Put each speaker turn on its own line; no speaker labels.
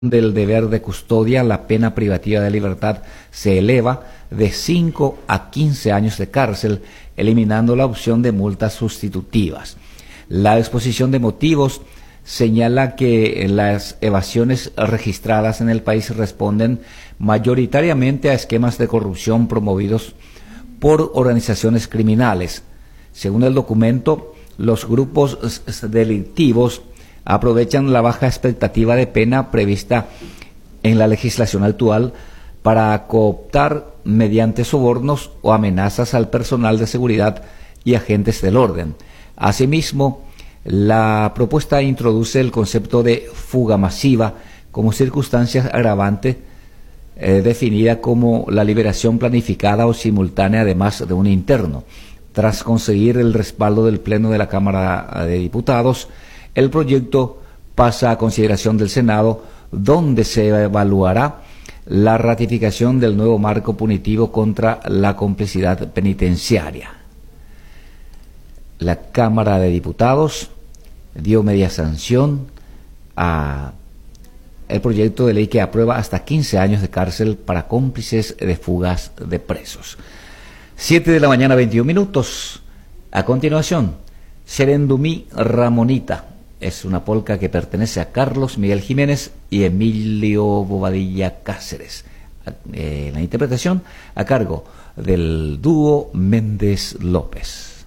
del deber de custodia, la pena privativa de libertad se eleva de 5 a 15 años de cárcel, eliminando la opción de multas sustitutivas. La exposición de motivos señala que las evasiones registradas en el país responden mayoritariamente a esquemas de corrupción promovidos por organizaciones criminales. Según el documento, los grupos delictivos aprovechan la baja expectativa de pena prevista en la legislación actual para cooptar mediante sobornos o amenazas al personal de seguridad y agentes del orden. Asimismo, la propuesta introduce el concepto de fuga masiva como circunstancia agravante definida como la liberación planificada o simultánea de más de un interno. Tras conseguir el respaldo del Pleno de la Cámara de Diputados, el proyecto pasa a consideración del Senado, donde se evaluará la ratificación del nuevo marco punitivo contra la complicidad penitenciaria. La Cámara de Diputados dio media sanción a el proyecto de ley que aprueba hasta 15 años de cárcel para cómplices de fugas de presos. 7 de la mañana, 21 minutos. A continuación, Serendumí Ramonita. Es una polca que pertenece a Carlos Miguel Jiménez y Emilio Bobadilla Cáceres. La interpretación a cargo del dúo Méndez López.